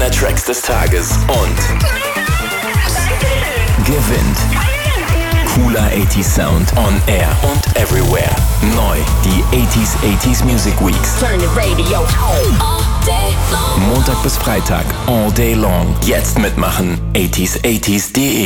deiner Tracks des Tages und gewinnt cooler 80s Sound on air und everywhere. Neu die 80s Music Weeks. Turn the radio all day long. Montag bis Freitag, all day long. Jetzt mitmachen, 80s80s.de.